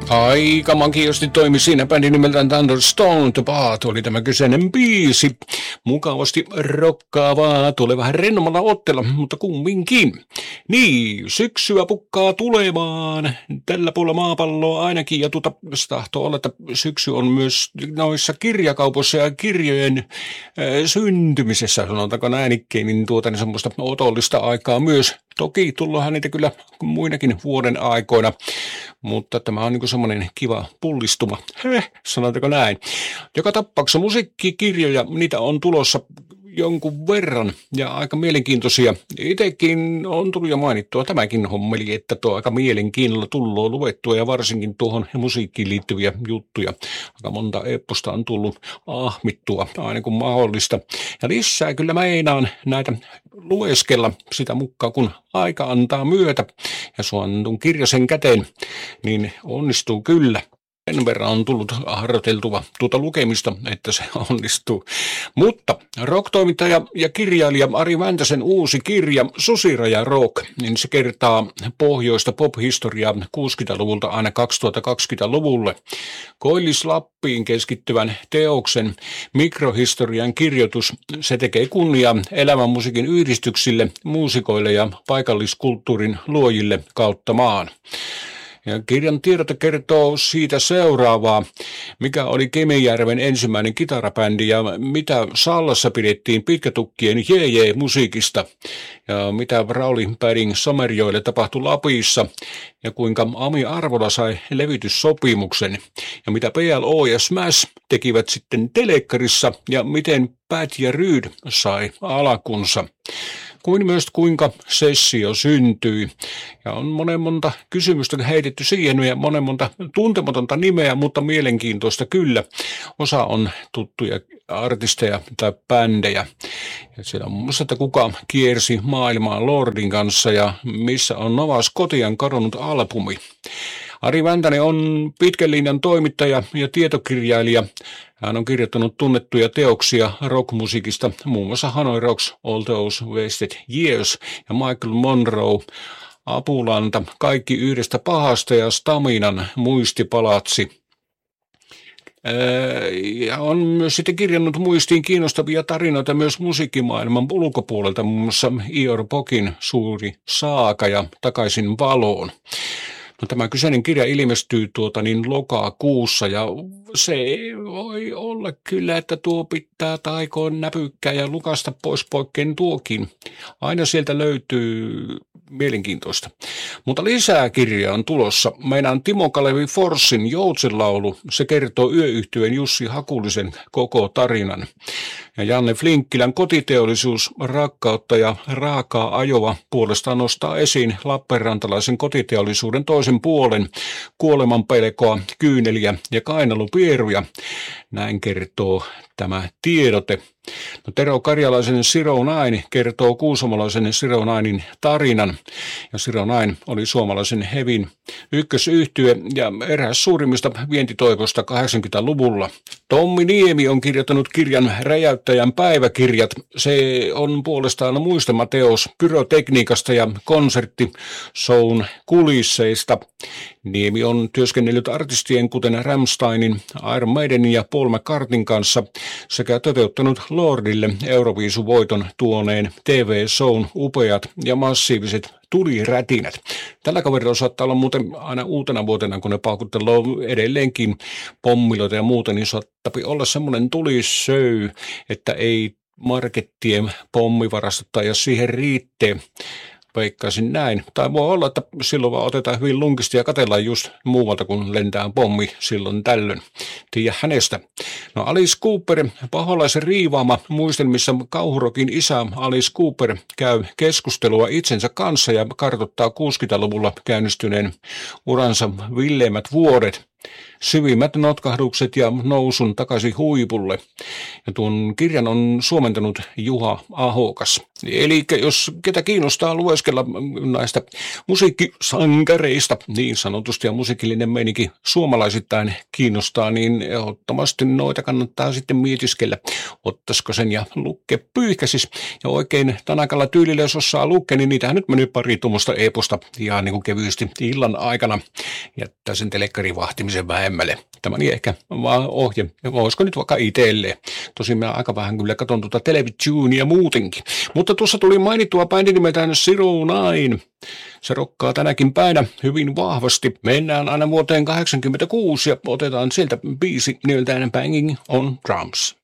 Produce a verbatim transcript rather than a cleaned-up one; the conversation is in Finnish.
Aika makiosti toimi siinä bändi nimeltään Thunderstone The Path oli tämä kyseinen biisi. Mukavasti rokkaavaa, tulee vähän rennommalla ottella, mutta kumminkin. Niin, syksyä pukkaa tulemaan. Tällä puolella maapalloa ainakin, ja tuota, se tahtoo olla, että syksy on myös noissa kirjakaupoissa ja kirjojen äh, syntymisessä, sanotaanko näinikkein, niin tuota niin semmoista otollista aikaa myös. Toki tullaanhan niitä kyllä muinakin vuoden aikoina, mutta tämä on niin kuin semmoinen kiva pullistuma, Heh, sanotaanko näin. Joka tapauksessa musiikkikirjoja, niitä on tulossa jonkun verran ja aika mielenkiintoisia. Itsekin on tullut jo mainittua tämäkin hommeli, että tuo aika mielenkiinnolla tullut luettua ja varsinkin tuohon musiikkiin liittyviä juttuja. Aika monta epposta on tullut ahmittua aina kun mahdollista. Ja lisää kyllä meinaan näitä lueskella sitä mukaan, kun aika antaa myötä ja suantun kirjasen käteen, niin onnistuu kyllä. Sen verran on tullut harjoiteltua tuota lukemista, että se onnistuu. Mutta rock-toimittaja ja kirjailija Ari Väntäsen uusi kirja Susiraja Rock, niin se kertaa pohjoista pop-historiaa kuusikymmentäluvulta aina kaksituhattakaksikymmentäluvulle. Koillis-Lappiin keskittyvän teoksen mikrohistorian kirjoitus, se tekee kunniaa elämän musiikin yhdistyksille, muusikoille ja paikalliskulttuurin luojille kautta maan. Ja kirjan tiedote kertoo siitä seuraavaa, mikä oli Kemijärven ensimmäinen kitarabändi ja mitä Sallassa pidettiin pitkätukkien jee-jee-musiikista ja mitä Rauli Päding Somerjoelle tapahtui Lapissa ja kuinka Ami Arvola sai levytyssopimuksen ja mitä P L O ja Smash tekivät sitten telekkarissa ja miten Pat ja Ryd sai alkunsa. Kuin myös kuinka sessio syntyi. Ja on monen monta kysymystä heitetty siihen ja monen monta tuntematonta nimeä, mutta mielenkiintoista kyllä. Osa on tuttuja artisteja tai bändejä. Ja siellä on muun muassa, että kuka kiersi maailmaa Lordin kanssa ja missä on Nova Scotian kadonnut albumi. Ari Väntänen on pitkän linjan toimittaja ja tietokirjailija. Hän on kirjoittanut tunnettuja teoksia rockmusiikista, muun muassa Hanoi Rocks, All Those Wasted Years ja Michael Monroe, Apulanta, Kaikki yhdestä pahasta ja Staminan muistipalatsi. Ja on myös sitten kirjannut muistiin kiinnostavia tarinoita myös musiikkimaailman ulkopuolelta, muun muassa Ior Bokin Suuri saaka ja Takaisin valoon. No, tämä kyseinen kirja ilmestyy tuota niin lokakuussa ja se voi olla kyllä, että tuo pitää taikoon näpykkää ja lukasta pois poikkeen tuokin. Aina sieltä löytyy mielenkiintoista. Mutta lisää kirjaa on tulossa. Meidän Timo Kalevi Forssin Joutsenlaulu, se kertoo yöyhtyeen Jussi Hakulisen koko tarinan. Ja Janne Flinkkilän Kotiteollisuus, rakkautta ja raakaa ajova puolestaan nostaa esiin Lappeenrantalaisen kotiteollisuuden toisen puolen, kuolemanpelkoa, kyyneliä ja kainalupieruja. Näin kertoo tämä tiedote. No, Tero Karjalaisen Zero Nine kertoo kuusamolaisen Zero Ninein tarinan. Ja Zero Nine oli suomalaisen hevin ykkösyhtye ja eräs suurimmista vientitoivosta kahdeksankymmentäluvulla. Tommi Niemi on kirjoittanut kirjan Räjäyttäjän päiväkirjat. Se on puolestaan muistelmateos pyrotekniikasta ja konserttishown kulisseista. Niemi on työskennellyt artistien kuten Rammsteinin, Iron Maidenin ja Paul McCartneyn kanssa sekä toteuttanut Lordille Euroviisuvoiton tuoneen T V-shown upeat ja massiiviset tulirätinät. Tällä kaverilla saattaa olla muuten aina uutena vuotena, kun ne paukuttelee edelleenkin pommiloita ja muuta, niin saattaa olla semmoinen tulisöy, että ei markettien pommivarastetta ja siihen riittää. Veikkaisin näin. Tai voi olla, että silloin vaan otetaan hyvin lunkisti ja katsellaan just muualta, kun lentää pommi silloin tällöin. Tiedä hänestä. No Alice Cooper, paholaisen riivaama muistelmissa kauhurokin isä Alice Cooper käy keskustelua itsensä kanssa ja kartoittaa kuusikymmentäluvulla käynnistyneen uransa villeimmät vuodet. syvimmät notkahdukset ja nousun takaisin huipulle. Ja tuon kirjan on suomentanut Juha Ahokas. Eli jos ketä kiinnostaa lueskella näistä musiikkisankareista, niin sanotusti, ja musiikillinen meininki suomalaisittain kiinnostaa, niin ehdottomasti noita kannattaa sitten mietiskellä, ottaisiko sen ja lukke pyyhkäsis. Ja oikein tanakalla tyylillä, jos osaa lukea, niin niitähän nyt meni pari tuommoista eposta ihan niin kuin kevyesti illan aikana. Jättää sen telekkarin vahtimisen vähemmälle. Tämä on ehkä vaan ohje. Olisiko nyt vaikka itselleen? Tosin mä aika vähän kyllä katson tuota televisionia muutenkin. Mutta tuossa tuli mainittua bändi nimeltään Zero Nine. Se rokkaa tänäkin päivänä hyvin vahvasti. Mennään aina vuoteen kahdeksankymmentäkuusi ja otetaan sieltä biisi nimeltään Banging on Drums.